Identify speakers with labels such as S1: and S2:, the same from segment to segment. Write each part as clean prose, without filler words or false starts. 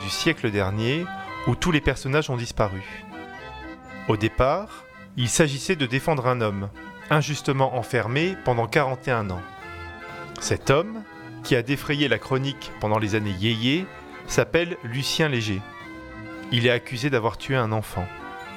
S1: du siècle dernier où tous les personnages ont disparu. Au départ, il s'agissait de défendre un homme, injustement enfermé pendant 41 ans. Cet homme, qui a défrayé la chronique pendant les années yéyé, s'appelle Lucien Léger. Il est accusé d'avoir tué un enfant.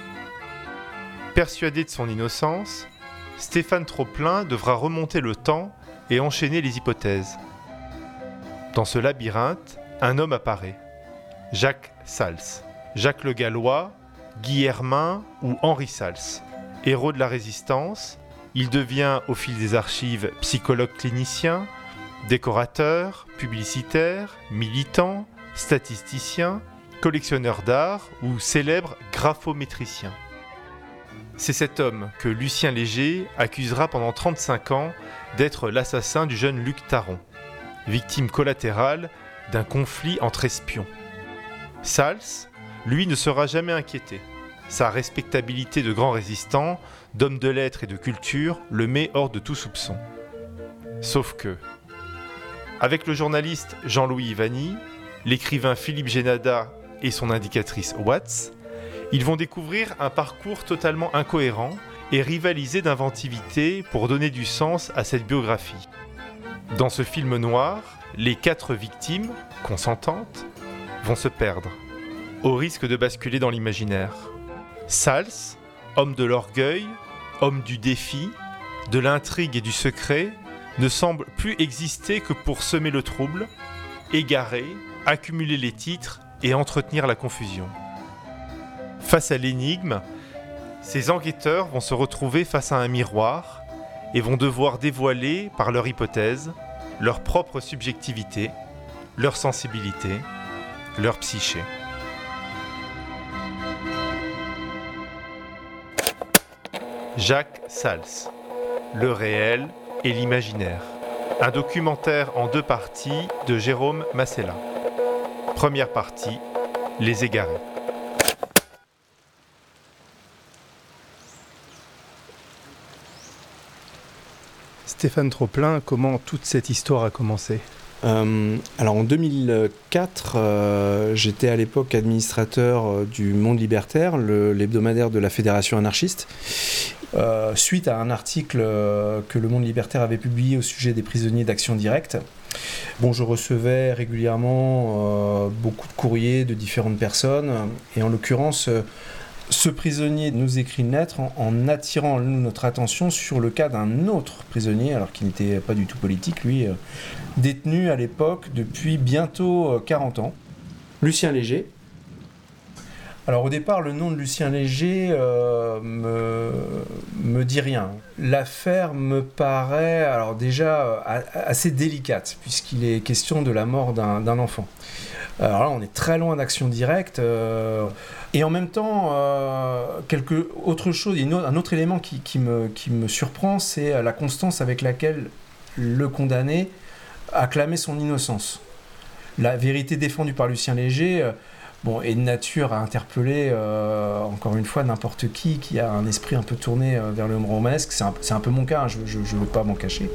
S1: Persuadé de son innocence, Stéphane Troplin devra remonter le temps et enchaîner les hypothèses. Dans ce labyrinthe, un homme apparaît. Jacques Sals. Jacques le Gallois, Guy Hermin ou Henri Sals. Héros de la Résistance, il devient au fil des archives psychologue clinicien, décorateur, publicitaire, militant, statisticien, collectionneur d'art ou célèbre graphométricien. C'est cet homme que Lucien Léger accusera pendant 35 ans d'être l'assassin du jeune Luc Taron, victime collatérale d'un conflit entre espions. Sals, lui, ne sera jamais inquiété. Sa respectabilité de grand résistant, d'homme de lettres et de culture, le met hors de tout soupçon. Sauf que, avec le journaliste Jean-Louis Ivany, l'écrivain Philippe Génada et son indicatrice Watts, ils vont découvrir un parcours totalement incohérent et rivaliser d'inventivité pour donner du sens à cette biographie. Dans ce film noir, les 4 victimes, consentantes, vont se perdre, au risque de basculer dans l'imaginaire. Sals, homme de l'orgueil, homme du défi, de l'intrigue et du secret, ne semble plus exister que pour semer le trouble, égarer, accumuler les titres et entretenir la confusion. Face à l'énigme, ces enquêteurs vont se retrouver face à un miroir et vont devoir dévoiler, par leur hypothèse, leur propre subjectivité, leur sensibilité, leur psyché. Jacques Sals, le réel et l'imaginaire. Un documentaire en 2 parties de Jérôme Massella. Première partie, Les Égarés.
S2: Stéphane Troplin, comment toute cette histoire a commencé ?
S3: Alors en 2004, j'étais à l'époque administrateur du Monde Libertaire, l'hebdomadaire de la Fédération anarchiste, suite à un article que le Monde Libertaire avait publié au sujet des prisonniers d'Action Directe. Bon, je recevais régulièrement beaucoup de courriers de différentes personnes, et en l'occurrence, ce prisonnier nous écrit une lettre en attirant notre attention sur le cas d'un autre prisonnier, alors qu'il n'était pas du tout politique, lui, détenu à l'époque depuis bientôt 40 ans. Lucien Léger. Alors au départ, le nom de Lucien Léger me dit rien. L'affaire me paraît alors déjà assez délicate, puisqu'il est question de la mort d'un enfant. Alors là, on est très loin d'Action Directe. Et en même temps, autre chose, un autre élément qui me surprend, c'est la constance avec laquelle le condamné a clamé son innocence. La vérité défendue par Lucien Léger est de nature à interpeller, encore une fois, n'importe qui a un esprit un peu tourné vers le romanesque. C'est un peu mon cas, hein, je ne veux pas m'en cacher.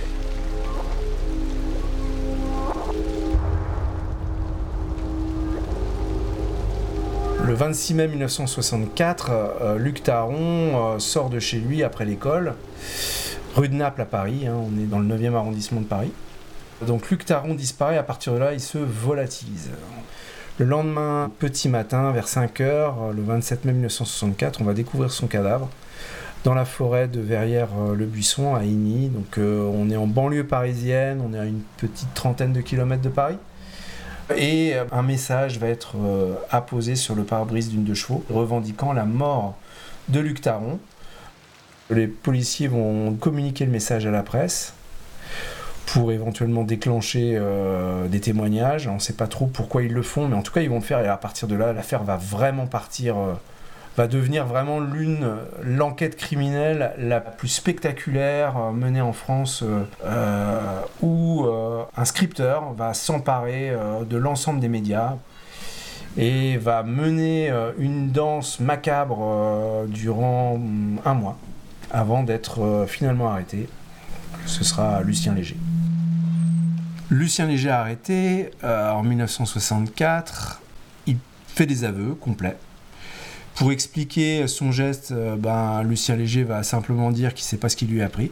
S3: Le 26 mai 1964, Luc Taron sort de chez lui après l'école, rue de Naples à Paris, on est dans le 9e arrondissement de Paris. Donc Luc Taron disparaît, à partir de là, il se volatilise. Le lendemain, petit matin, vers 5h, le 27 mai 1964, on va découvrir son cadavre dans la forêt de Verrières-le-Buisson, à Igny. Donc on est en banlieue parisienne, on est à une petite trentaine de kilomètres de Paris. Et un message va être apposé sur le pare-brise d'une 2 chevaux, revendiquant la mort de Luc Taron. Les policiers vont communiquer le message à la presse pour éventuellement déclencher des témoignages. On ne sait pas trop pourquoi ils le font, mais en tout cas ils vont le faire, et à partir de là, l'affaire va vraiment va devenir vraiment l'enquête criminelle la plus spectaculaire menée en France, où un scripteur va s'emparer de l'ensemble des médias et va mener une danse macabre durant 1 mois avant d'être finalement arrêté. Ce sera Lucien Léger. Lucien Léger arrêté en 1964. fait des aveux complets. Pour expliquer son geste, Lucien Léger va simplement dire qu'il ne sait pas ce qu'il lui a pris.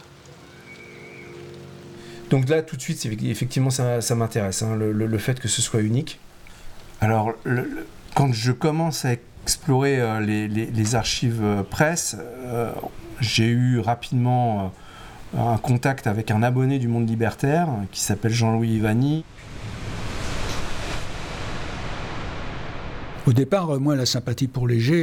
S3: Donc là, tout de suite, effectivement, ça m'intéresse, hein, le fait que ce soit unique. Alors, quand je commence à explorer les archives presse, j'ai eu rapidement un contact avec un abonné du Monde Libertaire qui s'appelle Jean-Louis Ivani.
S4: Au départ, moi, la sympathie pour Léger,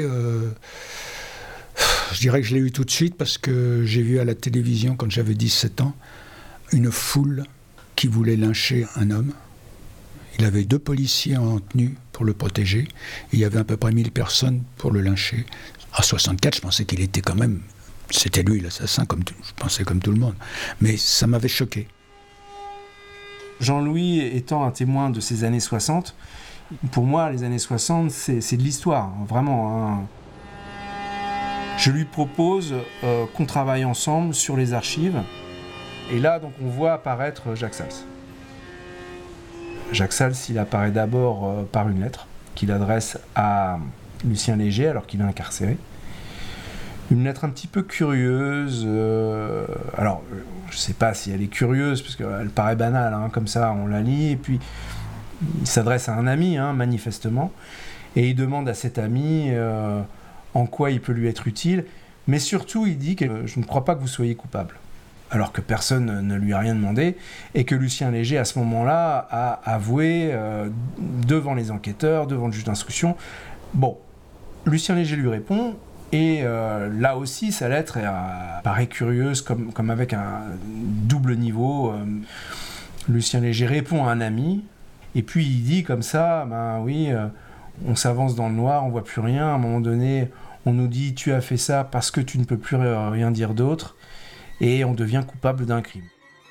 S4: je dirais que je l'ai eu tout de suite parce que j'ai vu à la télévision, quand j'avais 17 ans, une foule qui voulait lyncher un homme. Il avait 2 policiers en tenue pour le protéger. Et il y avait à peu près 1000 personnes pour le lyncher. À 64, je pensais qu'il était quand même... C'était lui l'assassin, je pensais comme tout le monde. Mais ça m'avait choqué.
S3: Jean-Louis étant un témoin de ces années 60, pour moi, les années 60, c'est de l'histoire, vraiment. Hein. Je lui propose qu'on travaille ensemble sur les archives. Et là, donc, on voit apparaître Jacques Sals. Jacques Sals, il apparaît d'abord par une lettre qu'il adresse à Lucien Léger alors qu'il est incarcéré. Une lettre un petit peu curieuse. Alors, je ne sais pas si elle est curieuse, parce qu'elle paraît banale, hein, comme ça, on la lit. Et puis, il s'adresse à un ami, hein, manifestement, et il demande à cet ami en quoi il peut lui être utile. Mais surtout, il dit que je ne crois pas que vous soyez coupable, alors que personne ne lui a rien demandé, et que Lucien Léger, à ce moment-là, a avoué devant les enquêteurs, devant le juge d'instruction. Bon, Lucien Léger lui répond, et là aussi, sa lettre paraît curieuse, comme avec un double niveau. Lucien Léger répond à un ami, et puis il dit comme ça, on s'avance dans le noir, on voit plus rien, à un moment donné, on nous dit « tu as fait ça parce que tu ne peux plus rien dire d'autre », et on devient coupable d'un crime.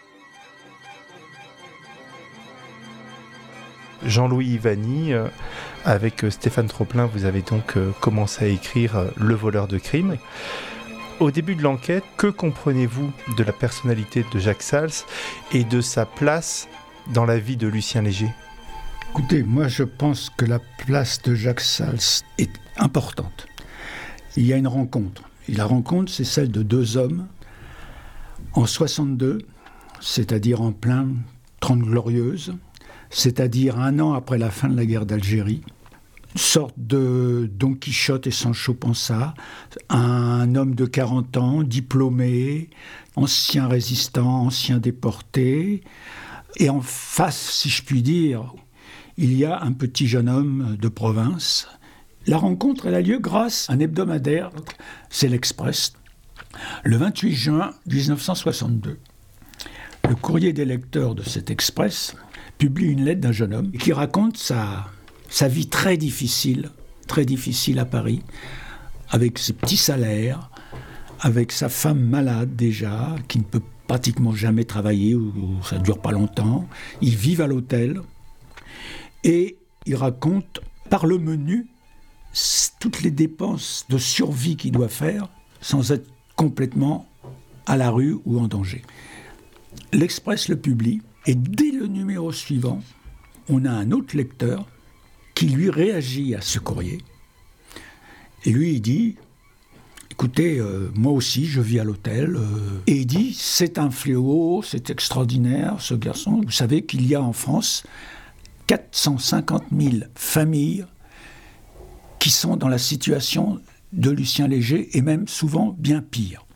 S1: Jean-Louis Ivani, avec Stéphane Troplin, vous avez donc commencé à écrire Le voleur de crime. Au début de l'enquête, que comprenez-vous de la personnalité de Jacques Sals et de sa place dans la vie de Lucien Léger ?
S4: Écoutez, moi je pense que la place de Jacques Sals est importante. Il y a une rencontre. Et la rencontre, c'est celle de 2 hommes en 62, c'est-à-dire en plein 30 glorieuses, c'est-à-dire 1 an après la fin de la guerre d'Algérie, une sorte de Don Quichotte et Sancho Panza, un homme de 40 ans, diplômé, ancien résistant, ancien déporté, et en face, si je puis dire, il y a un petit jeune homme de province. La rencontre, elle a lieu grâce à un hebdomadaire, c'est l'Express, le 28 juin 1962. Le courrier des lecteurs de cet Express publie une lettre d'un jeune homme qui raconte sa vie très difficile à Paris, avec ses petits salaires, avec sa femme malade déjà, qui ne peut pratiquement jamais travailler, ou ça ne dure pas longtemps. Ils vivent à l'hôtel et il raconte par le menu toutes les dépenses de survie qu'il doit faire sans être complètement à la rue ou en danger. L'Express le publie et dès le numéro suivant, on a un autre lecteur qui lui réagit à ce courrier. Et lui, il dit « Écoutez, moi aussi, je vis à l'hôtel. » Et il dit « C'est un fléau, c'est extraordinaire, ce garçon. Vous savez qu'il y a en France 450 000 familles qui sont dans la situation de Lucien Léger, et même souvent bien pire.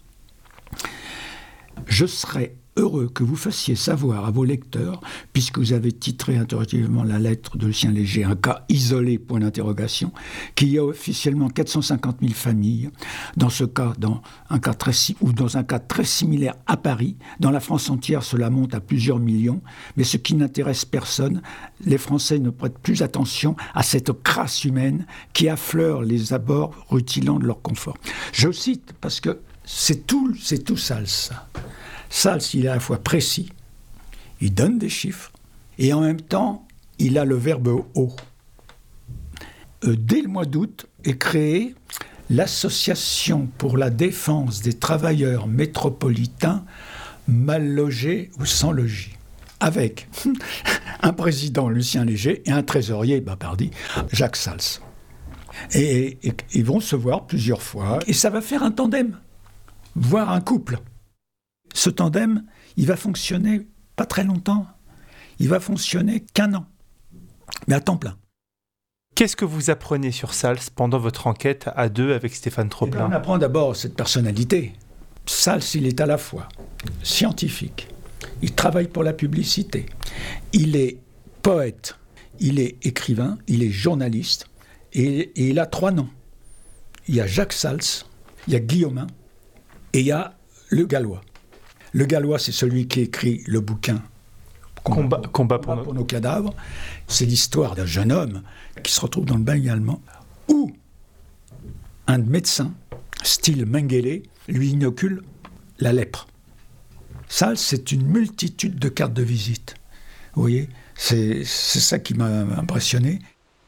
S4: Je serais heureux que vous fassiez savoir à vos lecteurs, puisque vous avez titré interrogativement la lettre de Lucien Léger, un cas isolé, point d'interrogation, qu'il y a officiellement 450 000 familles, dans ce cas, dans un cas très similaire à Paris. Dans la France entière, cela monte à plusieurs millions, mais ce qui n'intéresse personne, les Français ne prêtent plus attention à cette crasse humaine qui affleure les abords rutilant de leur confort. Je cite parce que c'est tout Sals, ça. Sals, il est à la fois précis, il donne des chiffres, et en même temps, il a le verbe « haut ». Dès le mois d'août est créée l'Association pour la défense des travailleurs métropolitains mal logés ou sans logis. avec un président, Lucien Léger, et un trésorier, Bapardi, Jacques Sals. Et ils vont se voir plusieurs fois, et ça va faire un tandem, voire un couple. Ce tandem, il va fonctionner pas très longtemps. Il va fonctionner qu'1 an, mais à temps plein.
S2: Qu'est-ce que vous apprenez sur Sals pendant votre enquête à deux avec Stéphane Troplin ?
S4: On apprend d'abord cette personnalité. Sals, il est à la fois scientifique, il travaille pour la publicité, il est poète, il est écrivain, il est journaliste, et il a 3 noms. Il y a Jacques Sals, il y a Guillaumin, et il y a Le Gallois. Le Gallois, c'est celui qui écrit le bouquin Combat pour nos cadavres. C'est l'histoire d'un jeune homme qui se retrouve dans le bagne allemand, où un médecin, style Mengele, lui inocule la lèpre. Ça, c'est une multitude de cartes de visite. Vous voyez, c'est ça qui m'a impressionné.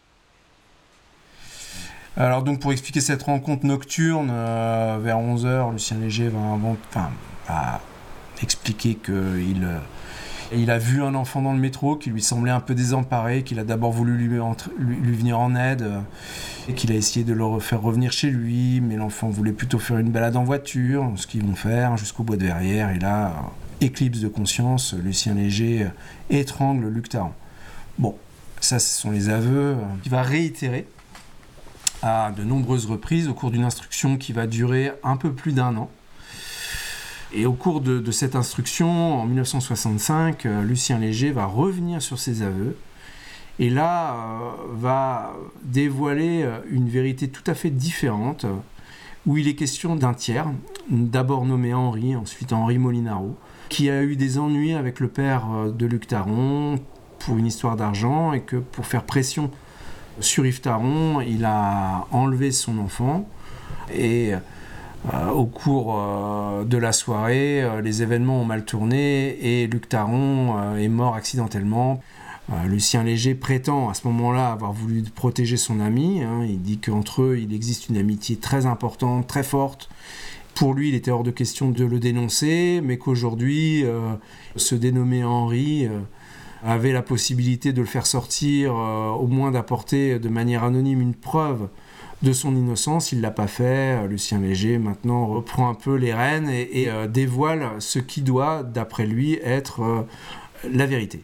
S3: Alors donc pour expliquer cette rencontre nocturne, vers 11h, Lucien Léger va expliquer qu'il a vu un enfant dans le métro qui lui semblait un peu désemparé, qu'il a d'abord voulu lui venir en aide, et qu'il a essayé de le faire revenir chez lui, mais l'enfant voulait plutôt faire une balade en voiture, ce qu'ils vont faire jusqu'au bois de Verrières, et là, éclipse de conscience, Lucien Léger étrangle Luc Taron. Bon, ça ce sont les aveux qu'il va réitérer à de nombreuses reprises au cours d'une instruction qui va durer un peu plus d'1 an. Et au cours de cette instruction, en 1965, Lucien Léger va revenir sur ses aveux et là va dévoiler une vérité tout à fait différente où il est question d'un tiers, d'abord nommé Henri, ensuite Henri Molinaro, qui a eu des ennuis avec le père de Luc Taron pour une histoire d'argent et que pour faire pression sur Yves Taron, il a enlevé son enfant et au cours de la soirée, les événements ont mal tourné et Luc Taron est mort accidentellement. Lucien Léger prétend à ce moment-là avoir voulu protéger son ami. Il dit qu'entre eux, il existe une amitié très importante, très forte. Pour lui, il était hors de question de le dénoncer, mais qu'aujourd'hui, ce dénommé Henri avait la possibilité de le faire sortir, au moins d'apporter de manière anonyme une preuve de son innocence. Il ne l'a pas fait. Lucien Léger, maintenant, reprend un peu les rênes et dévoile ce qui doit, d'après lui, être la vérité.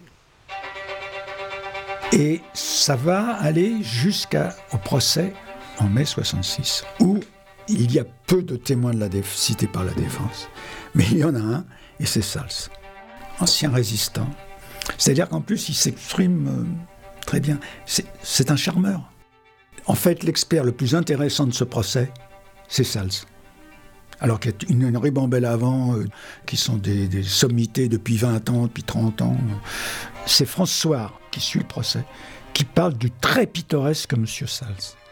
S4: Et ça va aller jusqu'au procès en mai 66, où il y a peu de témoins cités par la défense. Mais il y en a un, et c'est Sals, ancien résistant. C'est-à-dire qu'en plus, il s'exprime très bien. C'est un charmeur. En fait, l'expert le plus intéressant de ce procès, c'est Sals. Alors qu'il y a une ribambelle avant, qui sont des sommités depuis 20 ans, depuis 30 ans. C'est François, qui suit le procès, qui parle du très pittoresque M. Sals.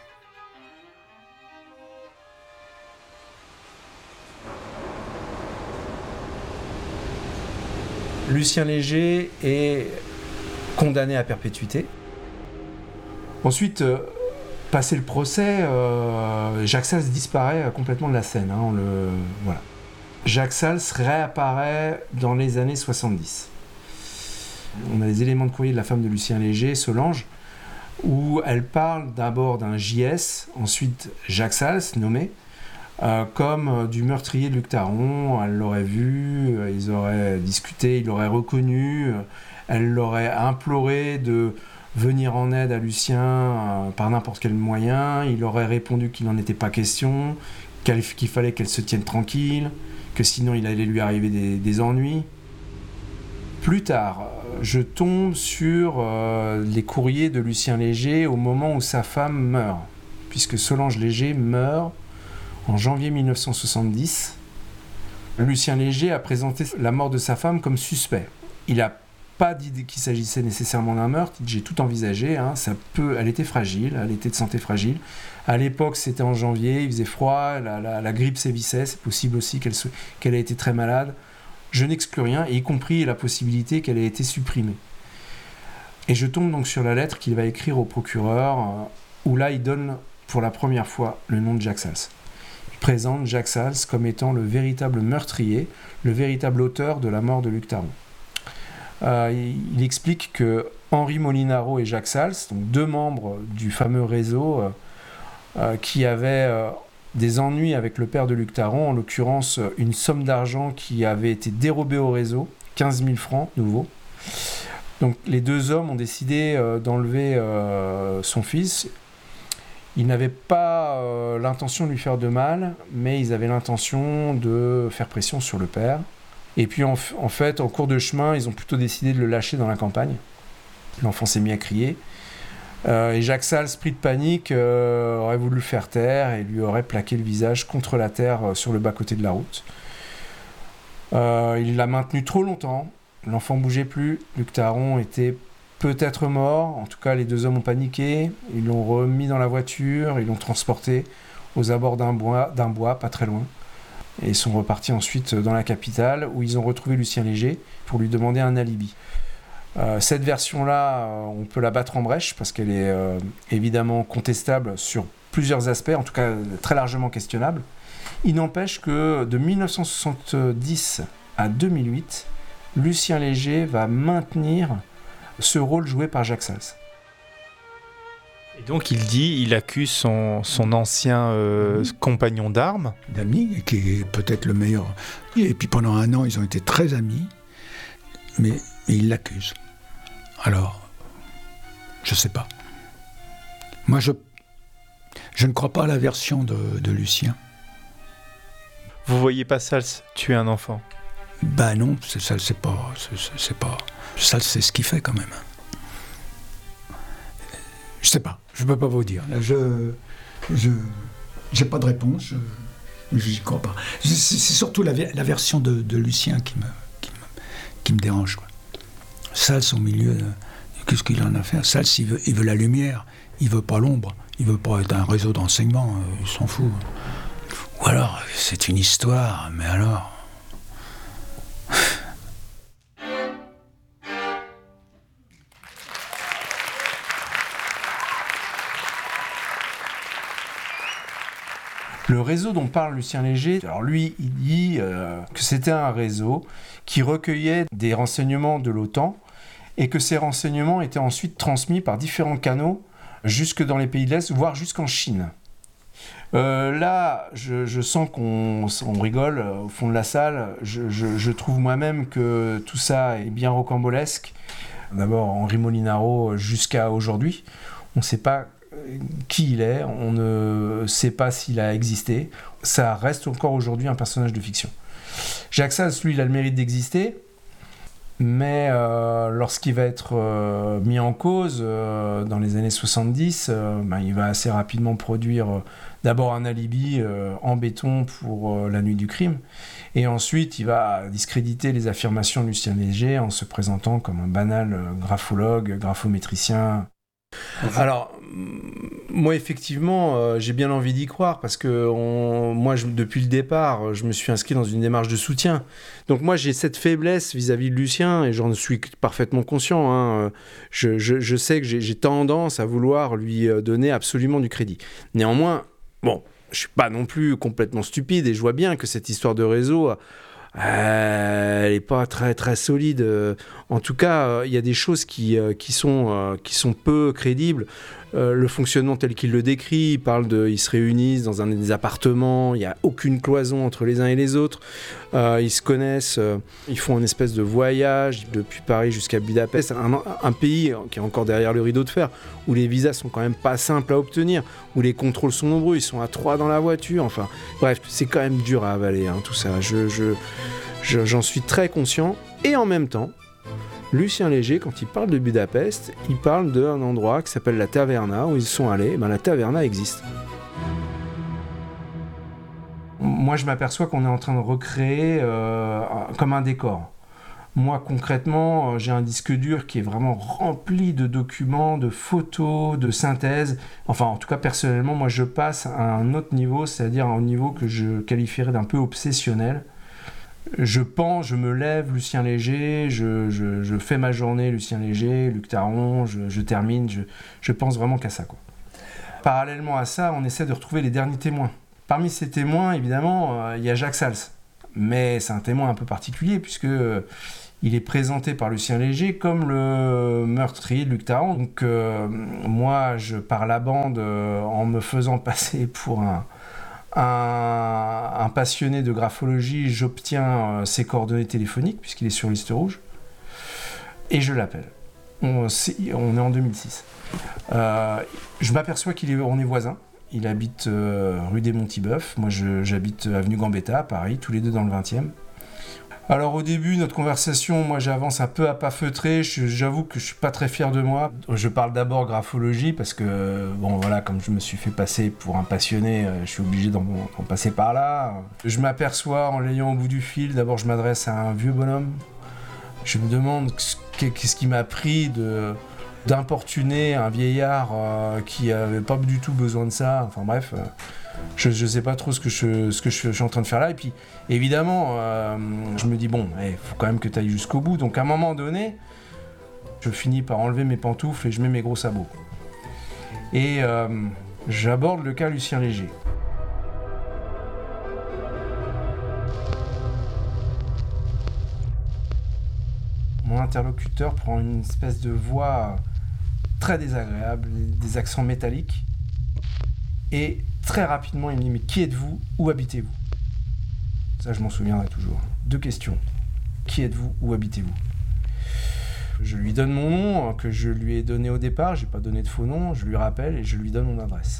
S3: Lucien Léger est condamné à perpétuité. Ensuite, passé le procès, Jacques Sals disparaît complètement de la scène. Voilà. Jacques Sals réapparaît dans les années 70. On a des éléments de courrier de la femme de Lucien Léger, Solange, où elle parle d'abord d'un JS, ensuite Jacques Sals, nommé, comme du meurtrier de Luc Taron. Elle l'aurait vu, ils auraient discuté, il l'aurait reconnu, elle l'aurait imploré de venir en aide à Lucien par n'importe quel moyen. Il aurait répondu qu'il n'en était pas question, qu'il fallait qu'elle se tienne tranquille, que sinon il allait lui arriver des ennuis. Plus tard, je tombe sur les courriers de Lucien Léger au moment où sa femme meurt, puisque Solange Léger meurt en janvier 1970. Lucien Léger a présenté la mort de sa femme comme suspect. Il n'a pas dit qu'il s'agissait nécessairement d'un meurtre, j'ai tout envisagé, elle était fragile, elle était de santé fragile. À l'époque, c'était en janvier, il faisait froid, la grippe sévissait, c'est possible aussi qu'elle ait été très malade. Je n'exclus rien, y compris la possibilité qu'elle ait été supprimée. Et je tombe donc sur la lettre qu'il va écrire au procureur, où là, il donne pour la première fois le nom de Jacques Sals. Il présente Jacques Sals comme étant le véritable meurtrier, le véritable auteur de la mort de Luc Taron. il explique que Henri Molinaro et Jacques Sals, donc 2 membres du fameux réseau qui avaient des ennuis avec le père de Luc Taron, en l'occurrence une somme d'argent qui avait été dérobée au réseau, 15 000 francs nouveaux. Donc les 2 hommes ont décidé d'enlever son fils. Ils n'avaient pas l'intention de lui faire de mal, mais ils avaient l'intention de faire pression sur le père. Et puis en fait, en cours de chemin, ils ont plutôt décidé de le lâcher dans la campagne. L'enfant s'est mis à crier. Et Jacques Sals, pris de panique, aurait voulu le faire taire et lui aurait plaqué le visage contre la terre sur le bas-côté de la route. Il l'a maintenu trop longtemps. L'enfant ne bougeait plus. Luc Taron était peut-être mort. En tout cas, les 2 hommes ont paniqué. Ils l'ont remis dans la voiture. Ils l'ont transporté aux abords d'un bois, pas très loin. Et ils sont repartis ensuite dans la capitale où ils ont retrouvé Lucien Léger pour lui demander un alibi. Cette version-là, on peut la battre en brèche parce qu'elle est évidemment contestable sur plusieurs aspects, en tout cas très largement questionnable. Il n'empêche que de 1970 à 2008, Lucien Léger va maintenir ce rôle joué par Jacques Sals.
S2: Et donc il accuse son ancien compagnon d'armes.
S4: D'ami, qui est peut-être le meilleur. Et puis pendant 1 an, ils ont été très amis, mais il l'accuse. Alors, je sais pas. Moi, je ne crois pas à la version de Lucien.
S2: Vous voyez pas Sals tuer un enfant?
S4: Ben non, Sals, c'est pas. Sals, c'est ce qu'il fait quand même. Je sais pas, je peux pas vous dire. Là, j'ai pas de réponse, j'y crois pas. C'est surtout la version de Lucien qui me dérange, quoi. Sals au milieu, qu'est-ce qu'il en a à faire? Sals, il veut la lumière, il veut pas l'ombre, il veut pas être un réseau d'enseignement, il s'en fout. Ou alors, c'est une histoire, mais alors...
S3: Le réseau dont parle Lucien Léger, alors lui, il dit que c'était un réseau qui recueillait des renseignements de l'OTAN et que ces renseignements étaient ensuite transmis par différents canaux jusque dans les pays de l'Est, voire jusqu'en Chine. Là, je sens qu'on rigole au fond de la salle. Je trouve moi-même que tout ça est bien rocambolesque. D'abord, Henri Molinaro jusqu'à aujourd'hui, on ne sait pas qui il est, on ne sait pas s'il a existé. Ça reste encore aujourd'hui un personnage de fiction. Jacques Sals, lui, il a le mérite d'exister, mais lorsqu'il va être mis en cause dans les années 70, il va assez rapidement produire d'abord un alibi en béton pour la nuit du crime, et ensuite il va discréditer les affirmations de Lucien Léger en se présentant comme un banal graphologue, graphométricien. Alors, moi effectivement, j'ai bien envie d'y croire parce que depuis le départ, je me suis inscrit dans une démarche de soutien. Donc moi, j'ai cette faiblesse vis-à-vis de Lucien et j'en suis parfaitement conscient. Hein. Je sais que j'ai tendance à vouloir lui donner absolument du crédit. Néanmoins, bon, je suis pas non plus complètement stupide et je vois bien que cette histoire de réseau... elle n'est pas très très solide. En tout cas, il y a des choses qui sont peu crédibles. Le fonctionnement tel qu'il le décrit, ils se réunissent dans des appartements, il n'y a aucune cloison entre les uns et les autres. Ils se connaissent, ils font une espèce de voyage depuis Paris jusqu'à Budapest, un pays qui est encore derrière le rideau de fer, où les visas sont quand même pas simples à obtenir, où les contrôles sont nombreux, ils sont à 3 dans la voiture, enfin bref, c'est quand même dur à avaler, hein, tout ça. J'en suis très conscient, et en même temps, Lucien Léger, quand il parle de Budapest, il parle d'un endroit qui s'appelle la Taverna, où ils sont allés. La Taverna existe. Moi, je m'aperçois qu'on est en train de recréer comme un décor. Moi, concrètement, j'ai un disque dur qui est vraiment rempli de documents, de photos, de synthèses. Enfin, en tout cas, personnellement, moi, je passe à un autre niveau, c'est-à-dire à un niveau que je qualifierais d'un peu obsessionnel. Je pense, je me lève, Lucien Léger, je fais ma journée, Lucien Léger, Luc Taron, je termine, je pense vraiment qu'à ça, quoi. Parallèlement à ça, on essaie de retrouver les derniers témoins. Parmi ces témoins, évidemment, il y a Jacques Sals. Mais c'est un témoin un peu particulier, puisque il est présenté par Lucien Léger comme le meurtrier de Luc Taron. Donc moi, je pars la bande en me faisant passer pour un passionné de graphologie. J'obtiens ses coordonnées téléphoniques, puisqu'il est sur liste rouge, et je l'appelle. On est en 2006. Je m'aperçois qu'on est voisins. Il habite rue des Monts-Tibeuf. Moi, j'habite avenue Gambetta, à Paris, tous les deux dans le 20e. Alors au début, notre conversation, moi j'avance un peu à pas feutré, j'avoue que je suis pas très fier de moi. Je parle d'abord graphologie parce que, bon voilà, comme je me suis fait passer pour un passionné, je suis obligé d'en passer par là. Je m'aperçois en l'ayant au bout du fil, d'abord je m'adresse à un vieux bonhomme. Je me demande qu'est-ce qui m'a pris d'importuner un vieillard qui avait pas du tout besoin de ça, enfin bref... Je sais pas trop ce que je suis en train de faire là. Et puis, évidemment, je me dis, bon, faut quand même que tu ailles jusqu'au bout. Donc, à un moment donné, je finis par enlever mes pantoufles et je mets mes gros sabots. Et j'aborde le cas Lucien Léger. Mon interlocuteur prend une espèce de voix très désagréable, des accents métalliques. Et très rapidement, il me dit « Mais qui êtes-vous ? Où habitez-vous » Ça, je m'en souviendrai toujours. 2 questions. Qui êtes-vous ? Où habitez-vous ? Je lui donne mon nom, que je lui ai donné au départ. Je n'ai pas donné de faux nom. Je lui rappelle et je lui donne mon adresse.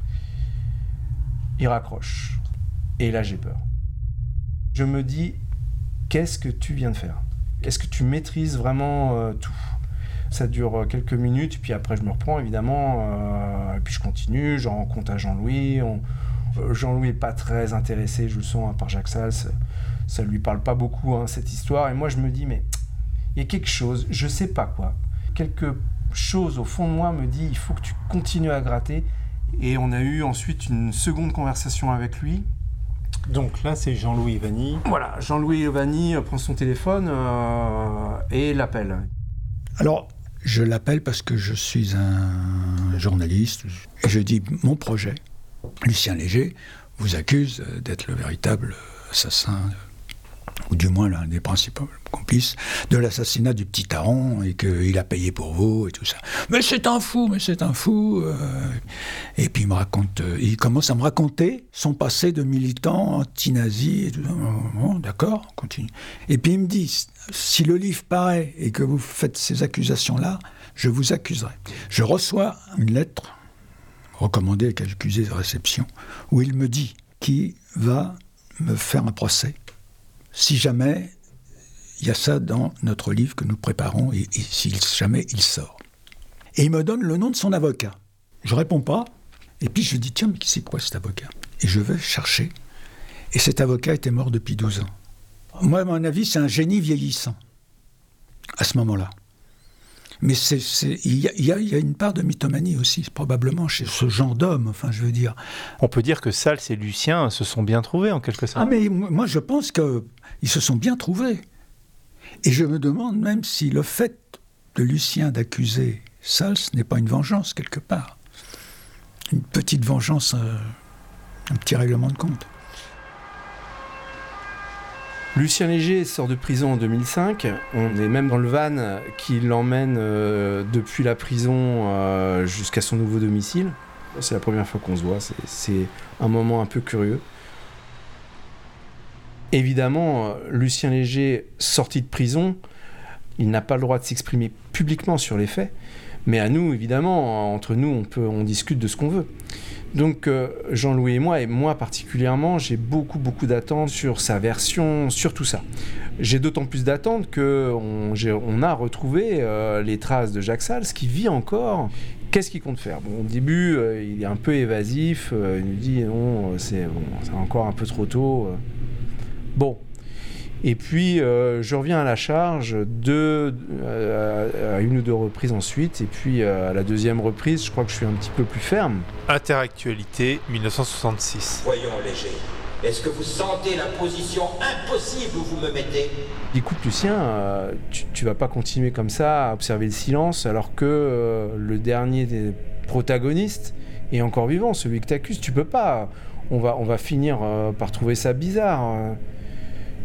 S3: Il raccroche. Et là, j'ai peur. Je me dis « Qu'est-ce que tu viens de faire ? Est-ce que tu maîtrises vraiment tout ? » Ça dure quelques minutes, puis après je me reprends évidemment, et puis je continue, j'en rencontre à Jean-Louis. Jean-Louis n'est pas très intéressé, je le sens, par Jacques Sals, ça lui parle pas beaucoup cette histoire, et moi je me dis mais il y a quelque chose, je sais pas quoi, quelque chose au fond de moi me dit il faut que tu continues à gratter, et on a eu ensuite une seconde conversation avec lui.
S2: Donc là c'est Jean-Louis Vanny.
S3: Voilà, Jean-Louis Vanny prend son téléphone et l'appelle.
S4: Alors, je l'appelle parce que je suis un journaliste et je dis mon projet. Lucien Léger vous accuse d'être le véritable assassin, ou du moins l'un des principaux complices de l'assassinat du petit Taron et qu'il a payé pour vous et tout ça. Mais c'est un fou. Et puis il commence à me raconter son passé de militant anti-nazi et tout ça. Bon, d'accord, on continue. Et puis il me dit, si le livre paraît et que vous faites ces accusations-là, je vous accuserai. Je reçois une lettre recommandée avec accusé de réception où il me dit qu'il va me faire un procès si jamais il y a ça dans notre livre que nous préparons et si jamais il sort. Et il me donne le nom de son avocat. Je réponds pas, et puis je dis tiens, mais c'est quoi cet avocat ? Et je vais chercher, et cet avocat était mort depuis 12 ans. Moi, à mon avis, c'est un génie vieillissant, à ce moment-là. Mais il y a une part de mythomanie aussi, probablement, chez ce genre d'homme, enfin, je veux dire.
S2: On peut dire que Sals et Lucien se sont bien trouvés, en quelque sorte.
S4: Ah, mais moi, je pense qu'ils se sont bien trouvés. Et je me demande même si le fait de Lucien d'accuser Sals n'est pas une vengeance, quelque part. Une petite vengeance, un petit règlement de compte.
S3: Lucien Léger sort de prison en 2005. On est même dans le van qui l'emmène depuis la prison jusqu'à son nouveau domicile. C'est la première fois qu'on se voit. C'est un moment un peu curieux. Évidemment, Lucien Léger, sorti de prison, il n'a pas le droit de s'exprimer publiquement sur les faits. Mais à nous, évidemment, entre nous, on discute de ce qu'on veut. Donc Jean-Louis et moi particulièrement, j'ai beaucoup d'attentes sur sa version, sur tout ça. J'ai d'autant plus d'attentes qu'on a retrouvé les traces de Jacques Sals qui vit encore. Qu'est-ce qu'il compte faire ? Bon, au début, il est un peu évasif, il nous dit non, c'est encore un peu trop tôt. Bon. Et puis, je reviens à la charge à une ou deux reprises ensuite. Et puis, à la deuxième reprise, je crois que je suis un petit peu plus ferme.
S1: Interactualité, 1966.
S5: Voyons, Léger. Est-ce que vous sentez la position impossible où vous me mettez ?
S3: Écoute, Lucien, tu vas pas continuer comme ça à observer le silence alors que le dernier des protagonistes est encore vivant, celui que t'accuses. Tu peux pas. On va finir par trouver ça bizarre.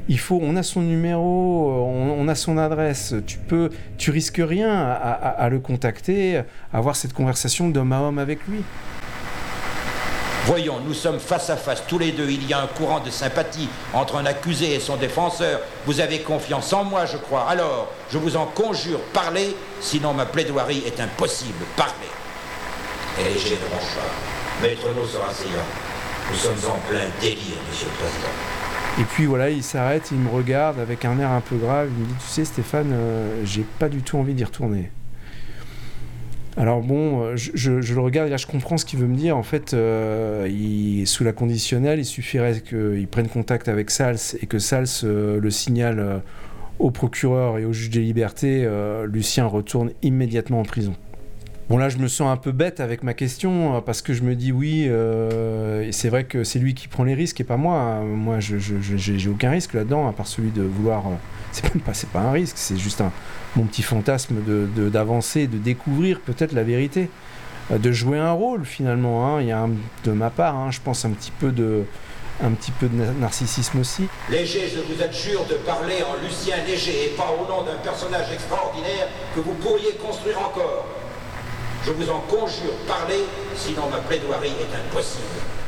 S3: on a son numéro, on a son adresse, tu risques rien à le contacter, à avoir cette conversation d'homme à homme avec lui.
S5: Voyons, nous sommes face à face tous les deux. Il y a un courant de sympathie entre un accusé et son défenseur. Vous avez confiance en moi, je crois. Alors, je vous en conjure, parlez, sinon ma plaidoirie est impossible. Parlez. Et Léger ne bronche pas. Maître No sera séant. Nous sommes en plein délire, monsieur le président.
S3: Et puis voilà, il s'arrête, il me regarde avec un air un peu grave. Il me dit, tu sais Stéphane, j'ai pas du tout envie d'y retourner. Alors bon, je le regarde et là je comprends ce qu'il veut me dire. En fait, sous la conditionnelle, il suffirait qu'il prenne contact avec Sals et que Sals le signale au procureur et au juge des libertés. Lucien retourne immédiatement en prison. Bon là je me sens un peu bête avec ma question parce que je me dis oui, c'est vrai que c'est lui qui prend les risques et pas moi. Moi j'ai aucun risque là-dedans à part celui de vouloir... c'est pas un risque, c'est juste mon petit fantasme d'avancer, de découvrir peut-être la vérité, de jouer un rôle finalement. Il y a de ma part, je pense un petit peu de narcissisme aussi.
S5: Léger, je vous adjure de parler en Lucien Léger et pas au nom d'un personnage extraordinaire que vous pourriez construire encore. Je vous en conjure, parlez, sinon ma plaidoirie est impossible.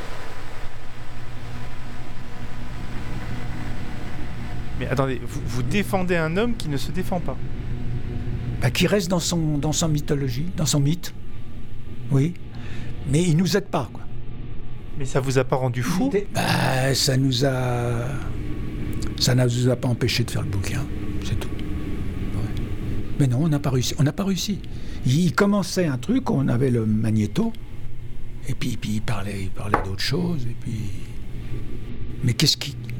S1: Mais attendez, vous défendez un homme qui ne se défend pas.
S4: Qui reste dans son mythologie, dans son mythe. Oui. Mais il nous aide pas, quoi.
S1: Mais ça vous a pas rendu fou ?
S4: Ça nous a pas empêché de faire le bouquin, c'est tout. Ouais. Mais non, on n'a pas réussi. Il commençait un truc, on avait le magnéto, et puis il parlait d'autre chose, et puis... Mais qu'est-ce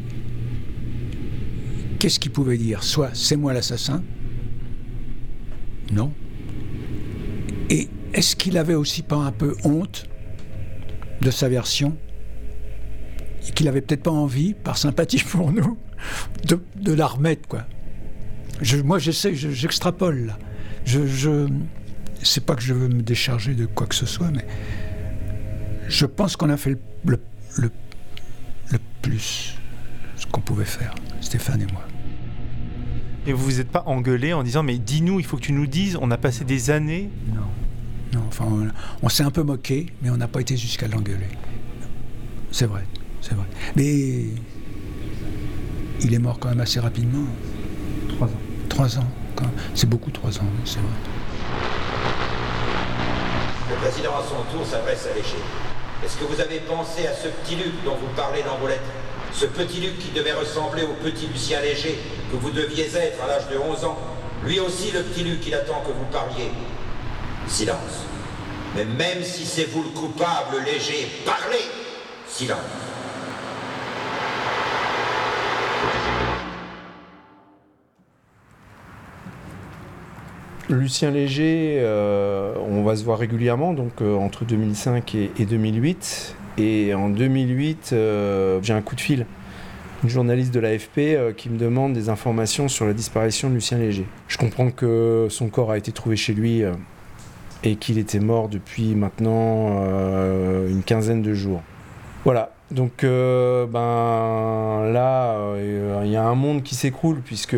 S4: qu'il pouvait dire ? Soit c'est moi l'assassin, non. Et est-ce qu'il avait aussi pas un peu honte de sa version ? Et qu'il avait peut-être pas envie, par sympathie pour nous, de la remettre, quoi. Moi j'extrapole là. C'est pas que je veux me décharger de quoi que ce soit, mais je pense qu'on a fait le plus ce qu'on pouvait faire, Stéphane et moi.
S1: Et vous vous êtes pas engueulé en disant mais dis-nous, il faut que tu nous dises, on a passé des années.
S4: Non, enfin on s'est un peu moqué, mais on n'a pas été jusqu'à l'engueuler. C'est vrai. Mais il est mort quand même assez rapidement. 3 ans. C'est beaucoup 3 ans, c'est vrai.
S5: Le président à son tour s'adresse à Léger. Est-ce que vous avez pensé à ce petit Luc dont vous parlez dans vos lettres ? Ce petit Luc qui devait ressembler au petit Lucien Léger que vous deviez être à l'âge de 11 ans. Lui aussi, le petit Luc, il attend que vous parliez. Silence. Mais même si c'est vous le coupable, Léger, parlez ! Silence.
S3: Lucien Léger, on va se voir régulièrement, donc entre 2005 et 2008. Et en 2008, j'ai un coup de fil, une journaliste de l'AFP qui me demande des informations sur la disparition de Lucien Léger. Je comprends que son corps a été trouvé chez lui et qu'il était mort depuis maintenant une quinzaine de jours. Voilà, donc là, il y a un monde qui s'écroule puisque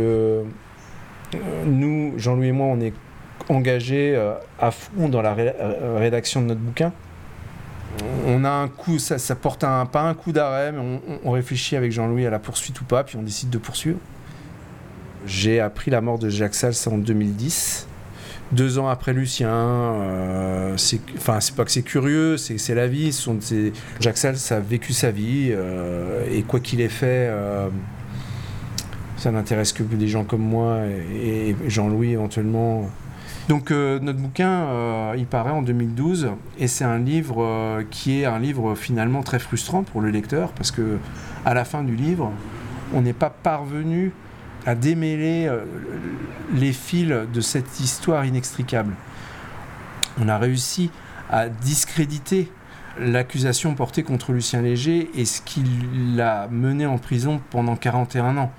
S3: nous, Jean-Louis et moi, on est engagés à fond dans la rédaction de notre bouquin. On a un coup, ça porte pas un coup d'arrêt, mais on réfléchit avec Jean-Louis à la poursuite ou pas, puis on décide de poursuivre. J'ai appris la mort de Jacques Sals en 2010, 2 ans après Lucien. C'est pas que c'est curieux, c'est la vie. Jacques Sals a vécu sa vie, et quoi qu'il ait fait, ça n'intéresse que des gens comme moi et Jean-Louis éventuellement. Donc notre bouquin, il paraît en 2012 et c'est un livre qui est un livre finalement très frustrant pour le lecteur parce que à la fin du livre, on n'est pas parvenu à démêler les fils de cette histoire inextricable. On a réussi à discréditer l'accusation portée contre Lucien Léger et ce qui l'a mené en prison pendant 41 ans.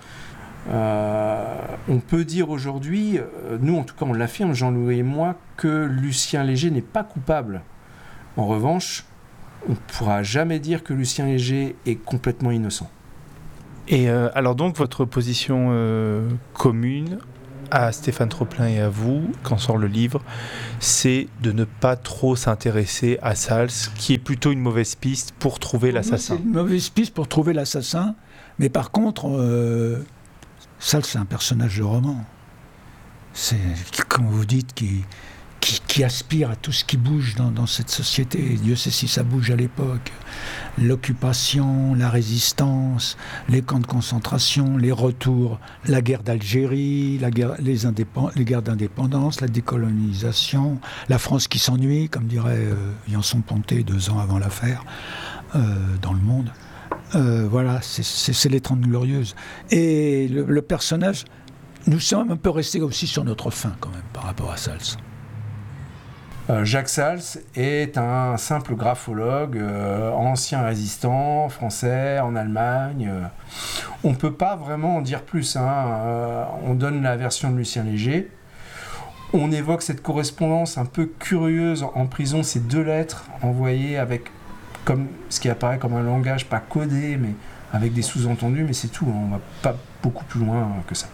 S3: On peut dire aujourd'hui, nous en tout cas on l'affirme, Jean-Louis et moi, que Lucien Léger n'est pas coupable. En revanche, on ne pourra jamais dire que Lucien Léger est complètement innocent.
S2: Et alors donc, votre position commune à Stéphane Troplin et à vous, quand sort le livre, c'est de ne pas trop s'intéresser à Sals, qui est plutôt une mauvaise piste pour trouver l'assassin.
S4: C'est une mauvaise piste pour trouver l'assassin, mais par contre, Sals, c'est un personnage de roman. C'est, comme vous dites, qui aspire à tout ce qui bouge dans cette société. Dieu sait si ça bouge à l'époque. L'occupation, la résistance, les camps de concentration, les retours, la guerre d'Algérie, les guerres d'indépendance, la décolonisation, la France qui s'ennuie, comme dirait Yanson-Ponté 2 ans avant l'affaire, dans Le Monde. Voilà, c'est les 30 Glorieuses. Et le personnage, nous sommes un peu restés aussi sur notre faim quand même par rapport à Sals.
S3: Jacques Sals est un simple graphologue, ancien résistant français en Allemagne. On ne peut pas vraiment en dire plus. On donne la version de Lucien Léger. On évoque cette correspondance un peu curieuse en prison, ces 2 lettres envoyées avec comme, ce qui apparaît comme un langage pas codé, mais avec des sous-entendus, mais c'est tout. On ne va pas beaucoup plus loin que ça.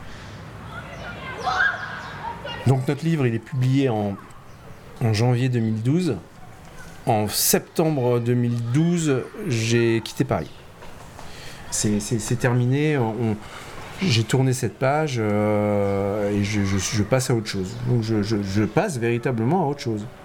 S3: Donc notre livre, il est publié en janvier 2012. En septembre 2012, j'ai quitté Paris. C'est terminé. J'ai tourné cette page et je passe à autre chose. Donc je passe véritablement à autre chose.